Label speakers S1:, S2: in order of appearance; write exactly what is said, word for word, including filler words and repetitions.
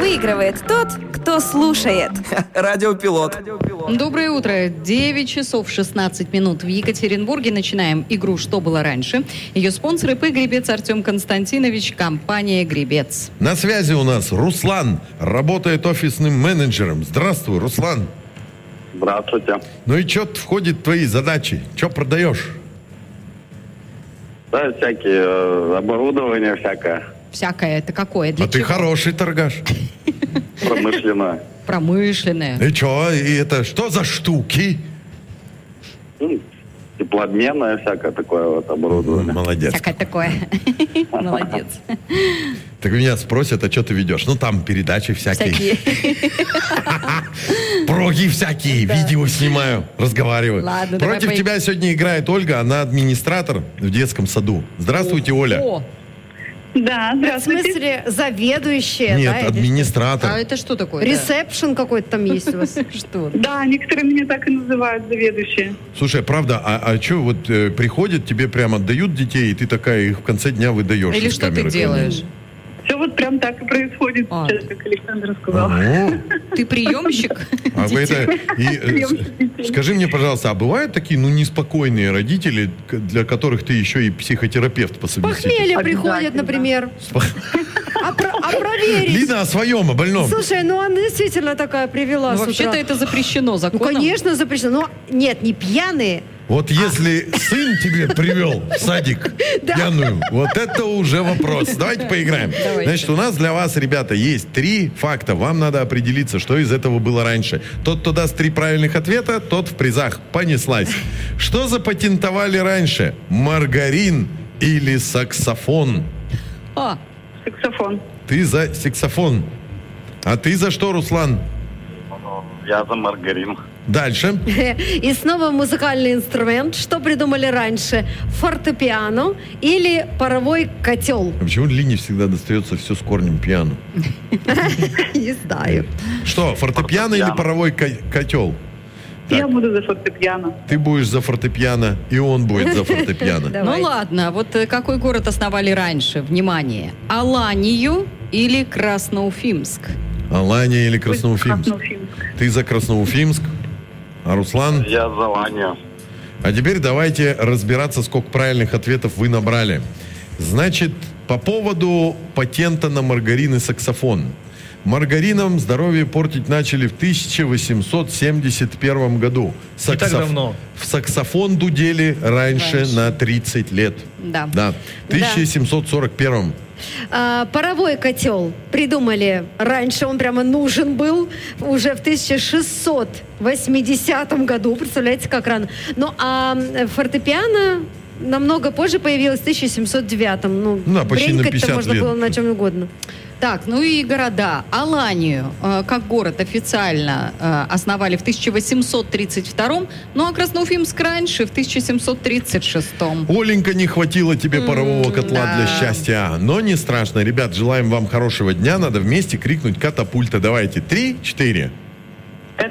S1: Выигрывает тот, кто слушает.
S2: Радиопилот.
S3: Доброе утро. девять часов шестнадцать минут в Екатеринбурге. Начинаем игру «Что было раньше?». Ее спонсор ИП «Гребец» Артем Константинович, компания «Гребец».
S4: На связи у нас Руслан, работает офисным менеджером. Здравствуй, Руслан.
S5: Здравствуйте.
S4: Ну и что входит в твои задачи? Что продаешь?
S5: Да, всякие э, оборудование всякое.
S3: Всякое. Это какое? Для
S4: а
S3: чего?
S4: Ты хороший торгаш.
S5: Промышленное.
S3: Промышленное.
S4: И что? И это что за штуки?
S5: Ну, теплообменное всякое такое вот оборудование.
S4: Молодец.
S3: Всякое такое. Молодец.
S4: Так меня спросят, а что ты ведешь? Ну, там передачи всякие.
S3: Всякие.
S4: Проги всякие, видео снимаю, разговариваю.
S3: Ладно, давай
S4: Против
S3: по-
S4: тебя сегодня играет Ольга, она администратор в детском саду. Здравствуйте, Оля.
S3: О,
S6: Да,
S7: В
S6: здравствуйте.
S7: смысле, заведующая,
S4: Нет,
S7: да? или
S4: администратор.
S3: а это что такое?
S7: что?
S3: да?
S7: Ресепшн какой-то там есть у вас.
S3: Что?
S6: Да, некоторые меня так и называют, заведующие.
S4: Слушай, правда, а, а что, вот э, приходят, тебе прям отдают детей, и ты такая их в конце дня выдаешь
S3: Или
S4: из
S3: что ты
S4: камеры?
S3: делаешь?
S6: Все вот прям так и происходит
S3: А.
S6: сейчас, как Александр сказал.
S4: О,
S3: Ты приемщик?
S4: а вы это, и, э,
S6: Приемщик детей.
S4: скажи мне, пожалуйста, а бывают такие, ну, неспокойные родители, к- для которых ты еще и психотерапевт по совместительству?
S7: Похмелье приходит,
S6: Обязательно.
S7: например. А, про- а проверить?
S4: Лина о своем, о больном.
S7: Слушай, ну она действительно такая привела
S3: Ну,
S7: с утра.
S3: вообще-то это запрещено
S7: Ну,
S3: законом.
S7: конечно, запрещено. Но нет, не пьяные.
S4: Вот если сын тебе привел в садик пьяную, вот это уже вопрос. Давайте поиграем.
S3: Давайте.
S4: Значит, у нас для вас, ребята, есть три факта. Вам надо определиться, что из этого было раньше. Тот, кто даст три правильных ответа, тот в призах. Понеслась. Что запатентовали раньше? Маргарин или саксофон?
S3: А,
S6: Саксофон.
S4: Ты за саксофон. А ты за что, Руслан?
S5: Я за маргарин.
S4: Дальше.
S7: И снова музыкальный инструмент. Что придумали раньше? Фортепиано или паровой котел?
S4: А почему Лине всегда достается все с корнем пьяно?
S7: Не знаю.
S4: Что, фортепиано или
S5: Фортепиано.
S4: паровой ко- котел? Так.
S6: Я буду за фортепиано.
S4: Ты будешь за фортепиано, и он будет за фортепиано.
S7: Давайте.
S3: ну ладно, вот э, какой город основали раньше? Внимание. Аланию или Красноуфимск?
S4: Алания или Красноуфимск?
S6: Красноуфимск.
S4: Ты за Красноуфимск, а Руслан?
S5: Я за Ланию.
S4: А теперь давайте разбираться, сколько правильных ответов вы набрали. Значит, по поводу патента на маргарин и саксофон. Маргарином здоровье портить начали в тысяча восемьсот семьдесят первом году.
S2: Не так давно.
S4: В саксофон дудели раньше,
S3: Раньше.
S4: на тридцать лет.
S3: Да.
S4: Да. В тысяча семьсот сорок первом.
S7: А, паровой котел придумали раньше, он прямо нужен был уже в тысяча шестьсот восьмидесятом году, представляете, как рано. Ну, а фортепиано намного позже появилось, в тысяча семьсот девятом. Ну,
S4: Да, почти на
S7: бренкать-то
S4: пятьдесят
S7: можно
S4: лет.
S7: было на чем угодно.
S3: Так, ну и города. Аланию, э, как город, официально э, основали в тысяча восемьсот тридцать втором, ну а Красноуфимск раньше, в тысяча семьсот тридцать шестом.
S4: Оленька, не хватило тебе парового котла
S3: да.
S4: для счастья. Но не страшно, ребят, желаем вам хорошего дня. Надо вместе крикнуть «Катапульта». Давайте. Три, четыре.